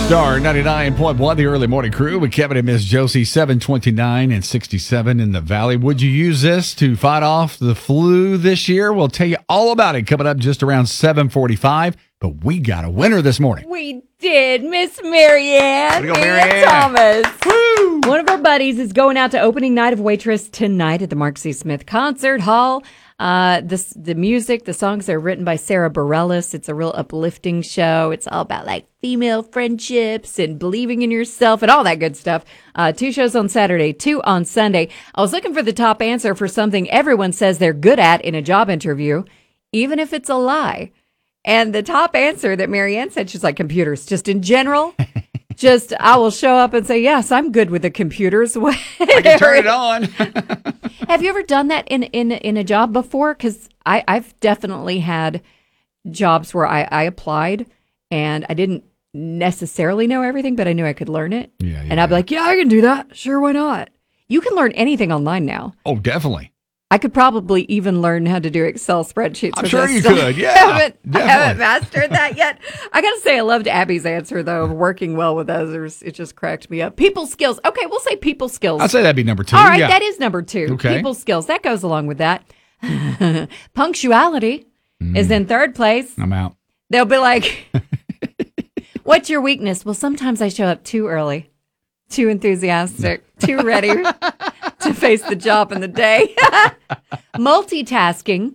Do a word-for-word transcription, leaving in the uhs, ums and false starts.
Star ninety-nine point one, the early morning crew with Kevin and Miss Josie, seven twenty-nine and sixty-seven in the valley. Would you use this to fight off the flu this year? We'll tell you all about it coming up just around seven forty-five. But we got a winner this morning. We did, Miss Marianne. Go, Marianne. Thomas. Woo! One of our buddies is going out to opening night of Waitress tonight at the Mark C. Smith Concert Hall. Uh, this, the music, the songs are written by Sarah Bareilles. It's a real uplifting show. It's all about like female friendships and believing in yourself and all that good stuff. Uh, two shows on Saturday, two on Sunday. I was looking for the top answer for something everyone says they're good at in a job interview, even if it's a lie. And the top answer that Marianne said, she's like, computers, just in general. Just, I will show up and say, yes, I'm good with the computers. I can turn it on. Have you ever done that in, in, in a job before? Because I've definitely had jobs where I, I applied and I didn't necessarily know everything, but I knew I could learn it. Yeah, yeah, and I'd be like, yeah, I can do that. Sure, why not? You can learn anything online now. Oh, definitely. I could probably even learn how to do Excel spreadsheets. I'm sure you still could, yeah. Haven't, I definitely. haven't mastered that yet. I got to say, I loved Abby's answer, though, of working well with others. It just cracked me up. People skills. Okay, we'll say people skills. I'd say that'd be number two. All right, yeah. that is number two. Okay. People skills. That goes along with that. Punctuality mm. is in third place. I'm out. They'll be like, what's your weakness? Well, sometimes I show up too early, too enthusiastic, too ready to face the job in the day. Multitasking